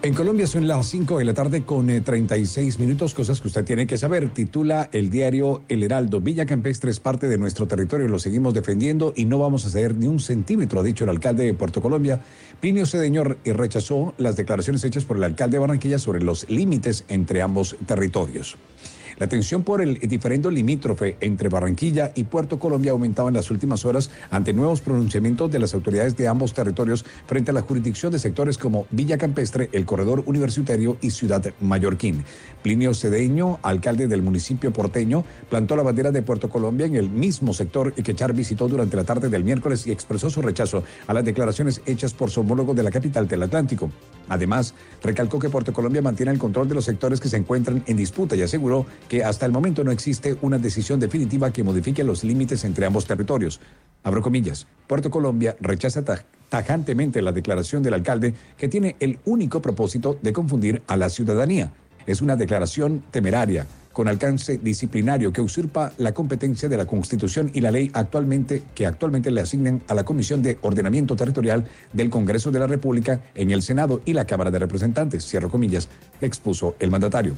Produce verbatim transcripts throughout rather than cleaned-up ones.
En Colombia son las cinco de la tarde con eh, treinta y seis minutos, cosas que usted tiene que saber. Titula el diario El Heraldo: Villa Campestre es parte de nuestro territorio, lo seguimos defendiendo y no vamos a ceder ni un centímetro, ha dicho el alcalde de Puerto Colombia. Plinio Cedeño rechazó las declaraciones hechas por el alcalde de Barranquilla sobre los límites entre ambos territorios. La tensión por el diferendo limítrofe entre Barranquilla y Puerto Colombia ha aumentado en las últimas horas ante nuevos pronunciamientos de las autoridades de ambos territorios frente a la jurisdicción de sectores como Villa Campestre, el Corredor Universitario y Ciudad Mallorquín. Plinio Cedeño, alcalde del municipio porteño, plantó la bandera de Puerto Colombia en el mismo sector que Char visitó durante la tarde del miércoles y expresó su rechazo a las declaraciones hechas por su homólogo de la capital del Atlántico. Además, recalcó que Puerto Colombia mantiene el control de los sectores que se encuentran en disputa y aseguró que hasta el momento no existe una decisión definitiva que modifique los límites entre ambos territorios. Abro comillas, Puerto Colombia rechaza taj- tajantemente la declaración del alcalde, que tiene el único propósito de confundir a la ciudadanía. Es una declaración temeraria, con alcance disciplinario, que usurpa la competencia de la Constitución y la ley actualmente que actualmente le asignan a la Comisión de Ordenamiento Territorial del Congreso de la República en el Senado y la Cámara de Representantes, cierro comillas, expuso el mandatario.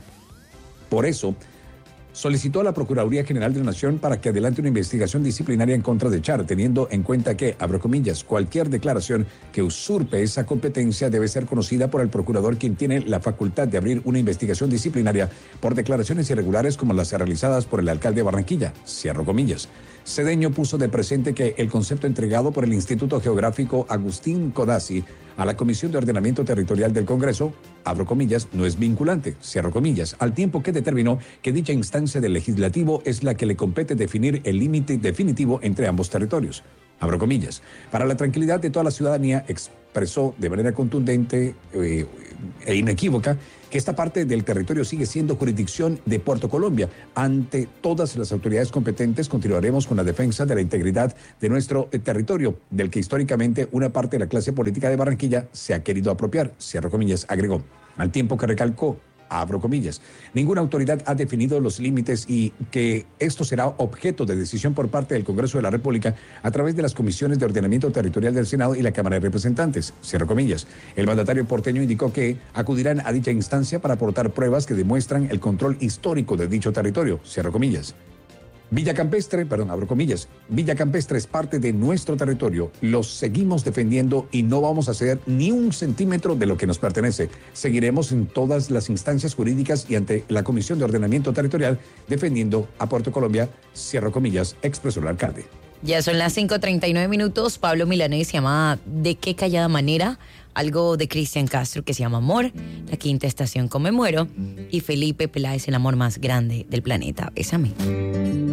Por eso, solicitó a la Procuraduría General de la Nación para que adelante una investigación disciplinaria en contra de Char, teniendo en cuenta que, abro comillas, cualquier declaración que usurpe esa competencia debe ser conocida por el procurador, quien tiene la facultad de abrir una investigación disciplinaria por declaraciones irregulares como las realizadas por el alcalde de Barranquilla, cierro comillas. Cedeño puso de presente que el concepto entregado por el Instituto Geográfico Agustín Codazzi a la Comisión de Ordenamiento Territorial del Congreso, abro comillas, no es vinculante, cierro comillas, al tiempo que determinó que dicha instancia del legislativo es la que le compete definir el límite definitivo entre ambos territorios. Abro comillas. Para la tranquilidad de toda la ciudadanía, expresó de manera contundente eh, e inequívoca que esta parte del territorio sigue siendo jurisdicción de Puerto Colombia. Ante todas las autoridades competentes continuaremos con la defensa de la integridad de nuestro eh, territorio, del que históricamente una parte de la clase política de Barranquilla se ha querido apropiar, cierro comillas, agregó. Al tiempo que recalcó, abro comillas, ninguna autoridad ha definido los límites y que esto será objeto de decisión por parte del Congreso de la República a través de las comisiones de ordenamiento territorial del Senado y la Cámara de Representantes, cierro comillas. El mandatario porteño indicó que acudirán a dicha instancia para aportar pruebas que demuestran el control histórico de dicho territorio, cierro comillas. Villa Campestre, perdón, abro comillas, Villa Campestre es parte de nuestro territorio, los seguimos defendiendo y no vamos a ceder ni un centímetro de lo que nos pertenece. Seguiremos en todas las instancias jurídicas y ante la Comisión de Ordenamiento Territorial defendiendo a Puerto Colombia, cierro comillas, expresó el alcalde. Ya son las cinco treinta y nueve minutos. Pablo Milanés se llama ¿De qué callada manera? Algo de Cristian Castro que se llama Amor, La Quinta Estación con Me Muero y Felipe Peláez, El amor más grande del planeta. Bésame.